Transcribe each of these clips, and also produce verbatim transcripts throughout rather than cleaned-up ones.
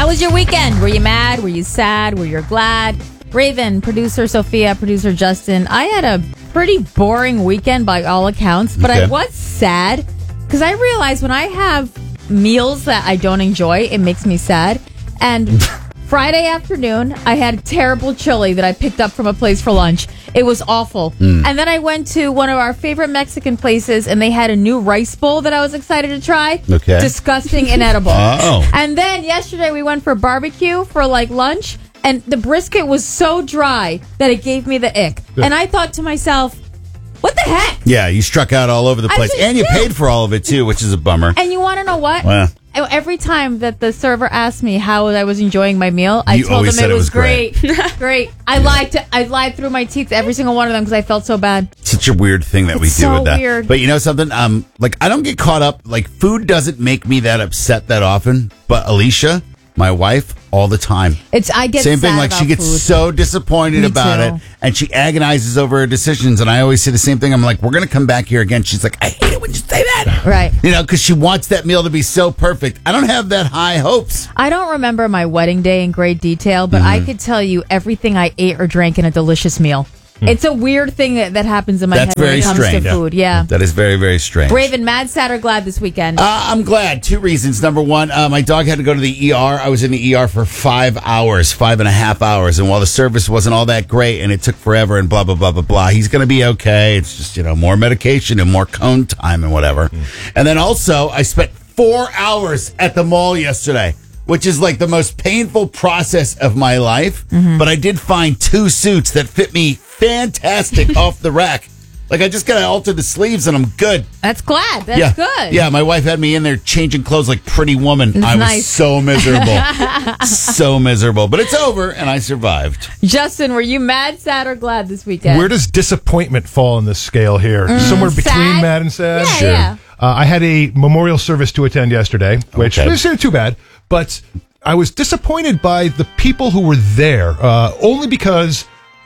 was your weekend? Were you mad? Were you sad? Were you glad? Raven, producer Sophia, producer Justin. I had a pretty boring weekend by all accounts, but Okay. I was sad because I realized when I have meals that I don't enjoy, it makes me sad. And Friday afternoon, I had terrible chili that I picked up from a place for lunch. It was awful. Mm. And then I went to one of our favorite Mexican places, and they had a new rice bowl that I was excited to try. Okay. Disgusting, inedible. Oh. And then yesterday we went for barbecue for like lunch, and the brisket was so dry that it gave me the ick. And I thought to myself, what the heck? Yeah, you struck out all over the I place. just And you did. paid for all of it, too, which is a bummer. And you want to know what? Well. Every time that the server asked me how I was enjoying my meal, I You told always them said it it was, was great. great. Great. I lied to I lied through my teeth every single one of them because I felt so bad. Such a weird thing that we It's do so with that. weird. But you know something? Um, like I don't get caught up. Like food doesn't make me that upset that often. But Alicia, my wife, all the time. It's I get Same thing. sad Like she about gets food. so disappointed Me about too. it, and she agonizes over her decisions. And I always say the same thing. I'm like, we're gonna come back here again. She's like, I hate it when you say that. Right. You know, because she wants that meal to be so perfect. I don't have that high hopes. I don't remember my wedding day in great detail, but Mm-hmm. I could tell you everything I ate or drank in a delicious meal. It's a weird thing that, that happens in my That's head when very it comes strange. to food. Yeah. That is very, very strange. Raven, mad, sad, or glad this weekend? Uh, I'm glad. Two reasons. Number one, uh, my dog had to go to the E R. I was in the E R for five hours, five and a half hours. And while the service wasn't all that great and it took forever and blah, blah, blah, blah, blah, he's going to be okay. It's just, you know, more medication and more cone time and whatever. And then also, I spent four hours at the mall yesterday, which is like the most painful process of my life. But I did find two suits that fit me fantastic off the rack. Like, I just got to alter the sleeves and I'm good. That's glad. That's yeah. good. Yeah, my wife had me in there changing clothes like Pretty Woman. That's I was nice. so miserable. so miserable. But it's over and I survived. Justin, were you mad, sad, or glad this weekend? Where does disappointment fall on this scale here? Somewhere between sad? mad and sad? Yeah, Sure. yeah. Uh, I had a memorial service to attend yesterday, which Okay. wasn't too bad, but I was disappointed by the people who were there, uh, only because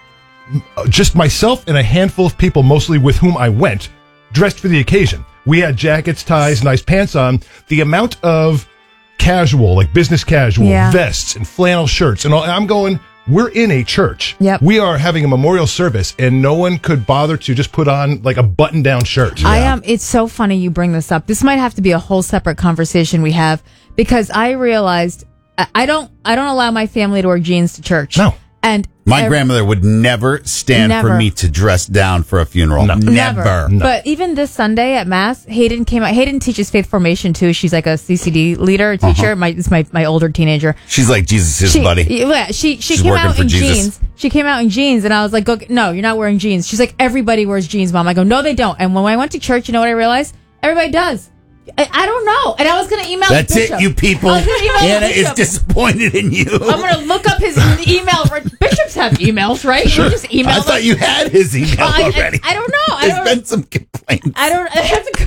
just myself and a handful of people, mostly with whom I went, dressed for the occasion. We had jackets, ties, nice pants on. The amount of casual, like business casual, Yeah. vests and flannel shirts and all, I'm going, we're in a church. Yep. We are having a memorial service and no one could bother to just put on like a button down shirt. I am. Um, it's so funny you bring this up. This might have to be a whole separate conversation we have because I realized I- I don't. I don't allow my family to wear jeans to church. No. And My ev- grandmother would never stand Never. for me to dress down for a funeral. No. Never. No. But even this Sunday at Mass, Hayden came out. Hayden teaches faith formation too. She's like a C C D leader, a teacher. My it's my my older teenager. She's like Jesus' She, buddy. Yeah, she she She's came working out for in Jesus. jeans. She came out in jeans, and I was like, "Go, no, you're not wearing jeans." She's like, "Everybody wears jeans, Mom." I go, "No, they don't." And when I went to church, you know what I realized? Everybody does. I, I don't know. And I was going to email. That's the it, bishop. you people. I was gonna email the Anna is bishop. disappointed in you. I'm going to look up his email. Bishops have emails, right? You just email I them. thought you had his email Well, I- I- already. I don't know. I There's don't- been some complaints. I don't. I have to.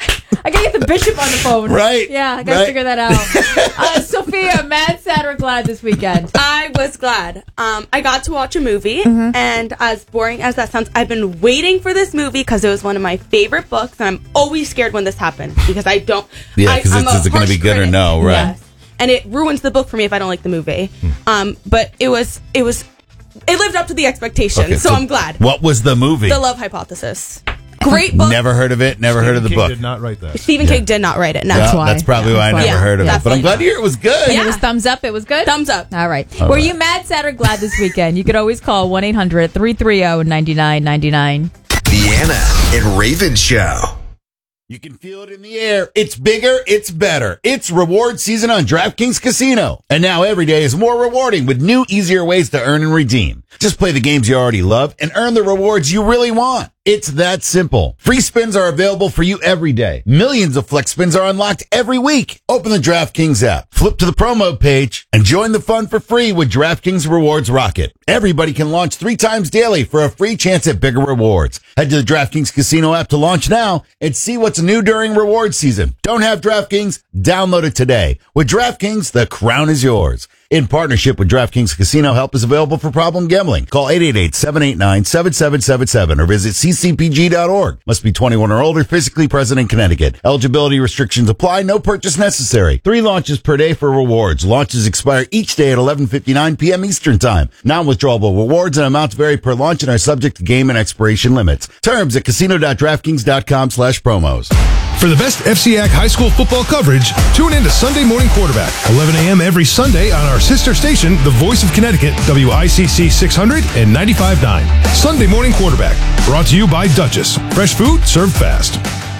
I gotta get the bishop on the phone. Right, Yeah, I gotta right. figure that out. Uh, Sophia, mad, sad, or glad this weekend? I was glad. Um, I got to watch a movie, Mm-hmm. and as boring as that sounds, I've been waiting for this movie because it was one of my favorite books, and I'm always scared when this happens because I don't. Yeah, I- 'cause I'm it's- a is it gonna be harsh good or critic. no, right. Yes. And it ruins the book for me if I don't like the movie. Um, but it was, it was, it lived up to the expectations, Okay, so, I'm glad. What was the movie? The Love Hypothesis. Great book. Never heard of it. Never heard of the King book. did not write that. Stephen King did not write it. No. Well, That's why. That's probably Yeah, why I that's never why. heard of Yeah, it. But I'm definitely glad to hear it was good. And it was thumbs up. It was good. Thumbs up. All right. All Were right. you mad, sad, or glad this weekend? You could always call one eight hundred three three zero nine nine nine nine. The Anna and Raven Show. You can feel it in the air. It's bigger. It's better. It's reward season on DraftKings Casino. And now every day is more rewarding with new, easier ways to earn and redeem. Just play the games you already love and earn the rewards you really want. It's that simple. Free spins are available for you every day. Millions of flex spins are unlocked every week. Open the DraftKings app, flip to the promo page, and join the fun for free with DraftKings Rewards Rocket. Everybody can launch three times daily for a free chance at bigger rewards. Head to the DraftKings Casino app to launch now and see what's new during reward season. Don't have DraftKings? Download it today. With DraftKings, the crown is yours. In partnership with DraftKings Casino, help is available for problem gambling. Call eight eight eight, seven eight nine, seven seven seven seven or visit c c p g dot org. Must be twenty-one or older, physically present in Connecticut. Eligibility restrictions apply. No purchase necessary. Three launches per day for rewards. Launches expire each day at eleven fifty-nine p.m. Eastern Time. Non-withdrawable rewards and amounts vary per launch and are subject to game and expiration limits. Terms at casino dot draftkings dot com slash promos. For the best F C A C high school football coverage, tune in to Sunday Morning Quarterback, eleven a.m. every Sunday on our sister station, The Voice of Connecticut, W I C C six hundred and ninety-five point nine. Sunday Morning Quarterback, brought to you by Duchess. Fresh food served fast.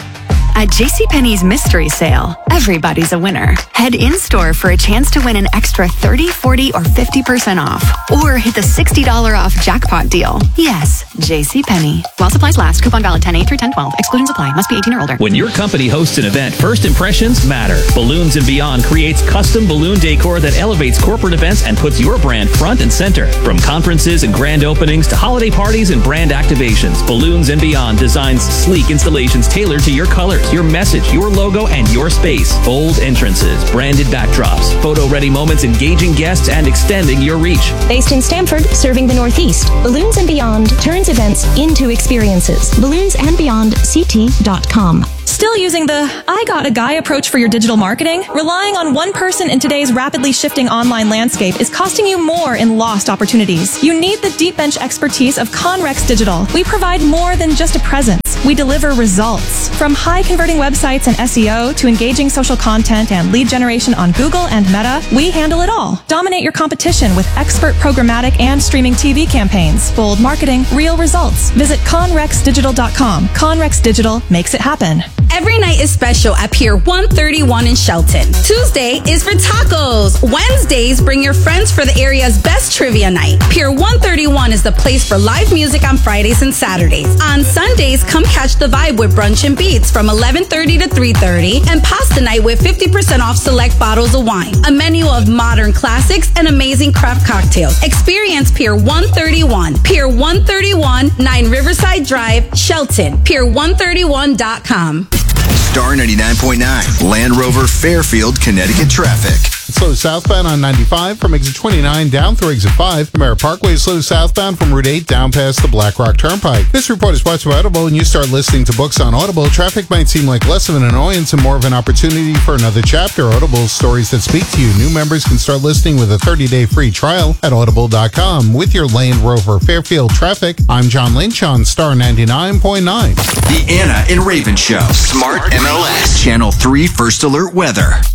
At JCPenney's Mystery Sale, everybody's a winner. Head in-store for a chance to win an extra thirty, forty, or fifty percent off. Or hit the sixty dollars off jackpot deal. Yes, JCPenney. While supplies last, coupon valid ten eight through ten twelve. Exclusions apply. Must be eighteen or older. When your company hosts an event, first impressions matter. Balloons and Beyond creates custom balloon decor that elevates corporate events and puts your brand front and center. From conferences and grand openings to holiday parties and brand activations, Balloons and Beyond designs sleek installations tailored to your colors, your message, your logo, and your space. Bold entrances, branded backdrops, photo-ready moments, engaging guests, and extending your reach. Based in Stamford, serving the Northeast, Balloons and Beyond turns events into experiences. balloons and beyond c t dot com. Still using the I got a guy approach for your digital marketing? Relying on one person in today's rapidly shifting online landscape is costing you more in lost opportunities. You need the deep bench expertise of Conrex Digital. We provide more than just a presence. We deliver results. From high converting websites and S E O to engaging social content and lead generation on Google and Meta, we handle it all. Dominate your competition with expert programmatic and streaming T V campaigns. Bold marketing, real results. Visit conrex digital dot com. Conrex Digital makes it happen. Every night is special at Pier one thirty-one in Shelton. Tuesday is for tacos. Wednesdays, bring your friends for the area's best trivia night. Pier one thirty-one is the place for live music on Fridays and Saturdays. On Sundays, come catch the vibe with brunch and beats from eleven thirty to three thirty and pasta night with fifty percent off select bottles of wine. A menu of modern classics and amazing craft cocktails. Experience Pier one thirty-one. Pier one thirty-one, nine Riverside Drive, Shelton. pier one thirty-one dot com. Star ninety-nine point nine, Land Rover Fairfield, Connecticut traffic. Slow southbound on ninety-five from exit twenty-nine down through exit five. Merritt Parkway is slow southbound from Route eight down past the Black Rock Turnpike. This report is brought to you by Audible. When you start listening to books on Audible, traffic might seem like less of an annoyance and more of an opportunity for another chapter. Audible's stories that speak to you. New members can start listening with a thirty-day free trial at audible dot com. With your Land Rover Fairfield traffic, I'm John Lynch on Star ninety-nine point nine. The Anna and Raven Show. Smart M L S. Channel three First Alert Weather.